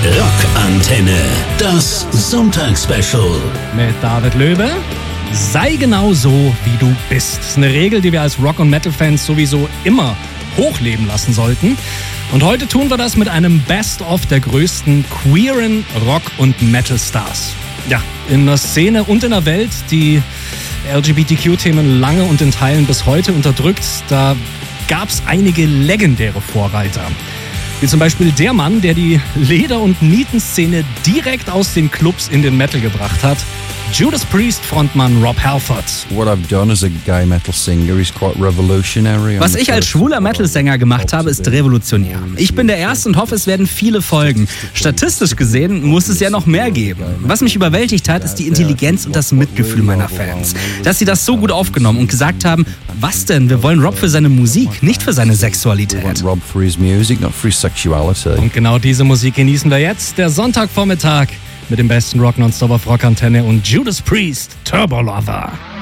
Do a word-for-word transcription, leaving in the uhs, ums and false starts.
Rockantenne, das Sonntagsspecial. Mit David Löwe. Sei genau so, wie du bist. Das ist eine Regel, die wir als Rock- und Metal-Fans sowieso immer hochleben lassen sollten. Und heute tun wir das mit einem Best-of der größten queeren Rock- und Metal-Stars. Ja, in der Szene und in der Welt, die L G B T Q-Themen lange und in Teilen bis heute unterdrückt, da gab es einige legendäre Vorreiter. Wie zum Beispiel der Mann, der die Leder- und Nietenszene direkt aus den Clubs in den Metal gebracht hat. Judas Priest Frontmann Rob Halford. What I've done as a gay metal singer is quite revolutionary. Was ich als schwuler Metal-Sänger gemacht habe, ist revolutionär. Ich bin der Erste und hoffe, es werden viele folgen. Statistisch gesehen muss es ja noch mehr geben. Was mich überwältigt hat, ist die Intelligenz und das Mitgefühl meiner Fans. Dass sie das so gut aufgenommen und gesagt haben, was denn, wir wollen Rob für seine Musik, nicht für seine Sexualität. Rob for his music, not for his sexuality. Und genau diese Musik genießen wir jetzt, der Sonntagvormittag, mit dem besten Rock nonstop auf Rockantenne und Judas Priest, Turbo Lover.